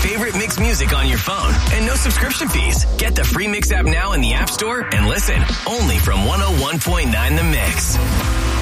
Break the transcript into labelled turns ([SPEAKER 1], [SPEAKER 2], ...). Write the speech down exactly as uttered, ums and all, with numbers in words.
[SPEAKER 1] favorite Mix music on your phone and no subscription fees. Get the free Mix app now in the App Store and listen only from one oh one point nine The Mix.